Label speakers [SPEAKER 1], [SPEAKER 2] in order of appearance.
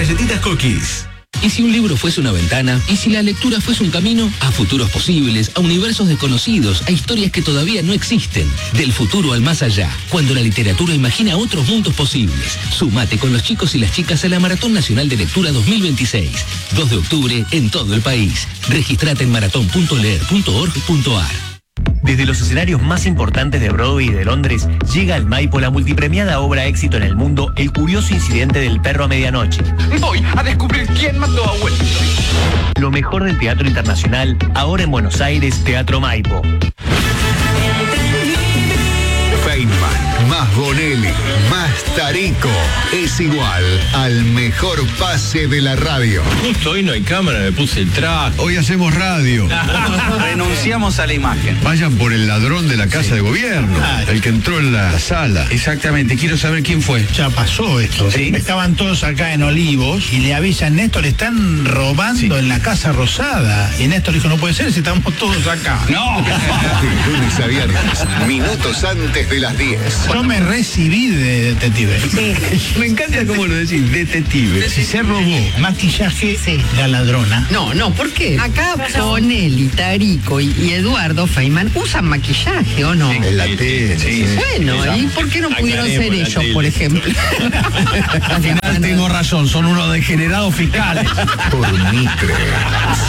[SPEAKER 1] galletitas Cookies.
[SPEAKER 2] ¿Y si un libro fuese una ventana? ¿Y si la lectura fuese un camino? A futuros posibles, a universos desconocidos, a historias que todavía no existen. Del futuro al más allá. Cuando la literatura imagina otros mundos posibles. Sumate con los chicos y las chicas a la Maratón Nacional de Lectura 2026. 2 de octubre en todo el país. Registrate en maratón.leer.org.ar.
[SPEAKER 3] Desde los escenarios más importantes de Broadway y de Londres, llega al Maipo la multipremiada obra éxito en el mundo, El curioso incidente del perro a medianoche.
[SPEAKER 4] Voy a descubrir quién mató a Wellington.
[SPEAKER 3] Lo mejor del teatro internacional, ahora en Buenos Aires, Teatro Maipo.
[SPEAKER 5] Feynman, más Bonelli, más Tarico, es igual al mejor pase de la radio.
[SPEAKER 6] Justo hoy no hay cámara, me puse el traje.
[SPEAKER 5] Hoy hacemos radio.
[SPEAKER 4] Renunciamos a la imagen.
[SPEAKER 5] Vayan por el ladrón de la casa de gobierno, el que entró en la sala.
[SPEAKER 6] Exactamente, quiero saber quién fue.
[SPEAKER 7] Ya pasó esto.
[SPEAKER 6] ¿Sí?
[SPEAKER 7] Estaban todos acá en Olivos y le avisan, Néstor, están robando en la Casa Rosada. Y Néstor dijo, no puede ser si estamos todos acá.
[SPEAKER 6] ¡No!
[SPEAKER 5] De lunes a viernes, minutos antes de las 10.
[SPEAKER 7] Yo me recibí de detective.
[SPEAKER 6] Me encanta cómo lo decís, detective.
[SPEAKER 7] Si se robó maquillaje, la ladrona.
[SPEAKER 8] No, ¿por qué? Acá Bonelli, Tarico y Eduardo Feynman usan maquillaje, ¿o no?
[SPEAKER 5] En la tele.
[SPEAKER 6] Sí.
[SPEAKER 8] Bueno, ¿y por qué no pudieron ser ellos, por ejemplo?
[SPEAKER 7] Al final tengo razón, son unos degenerados fiscales.
[SPEAKER 5] Por Mitre.